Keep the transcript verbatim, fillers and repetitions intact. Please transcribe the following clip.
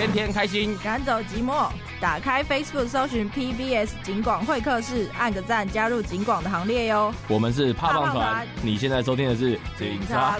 天天开心， 赶走寂寞。打开 Facebook 搜寻 P B S 警广会客室，按个赞，加入警广的行列哟。 我们是怕棒怕棒团团， 你现在收听的是警察